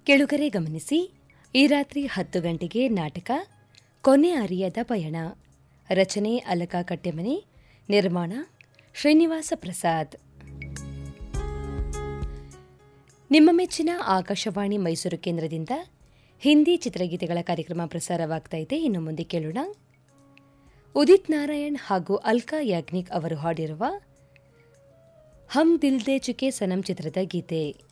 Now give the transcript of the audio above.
ಕೆಳುಗರೆ ಗಮನಿಸಿ, ಈ ರಾತ್ರಿ 10 ಗಂಟೆಗೆ ನಾಟಕ ಕೊನೆ ಅರಿಯದ ಪಯಣ. ರಚನೆ ಅಲಕಾ ಕಟ್ಟೆಮನೆ, ನಿರ್ಮಾಣ ಶ್ರೀನಿವಾಸ ಪ್ರಸಾದ್. ನಿಮ್ಮ ಮೆಚ್ಚಿನ ಆಕಾಶವಾಣಿ ಮೈಸೂರು ಕೇಂದ್ರದಿಂದ ಹಿಂದಿ ಚಿತ್ರಗೀತೆಗಳ ಕಾರ್ಯಕ್ರಮ ಪ್ರಸಾರವಾಗ್ತಾ ಇದೆ. ಇನ್ನು ಮುಂದೆ ಕೇಳೋಣ, ಉದಿತ್ ನಾರಾಯಣ್ ಹಾಗೂ ಅಲ್ಕಾ ಯಾಗ್ನಿಕ್ ಅವರು ಹಾಡಿರುವ ಹಮ್ ದಿಲ್ ದೇ ಚುಕೆ ಸನಂ ಚಿತ್ರದ ಗೀತೆ.